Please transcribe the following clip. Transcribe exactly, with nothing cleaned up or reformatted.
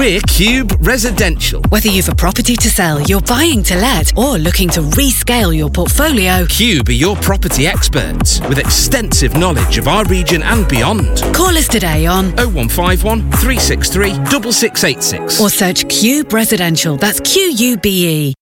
We're Cube Residential. Whether you've a property to sell, you're buying to let, or looking to rescale your portfolio, Cube are your property experts with extensive knowledge of our region and beyond. Call us today on oh one five one, three six three, six six eight six or search Cube Residential. That's Q U B E.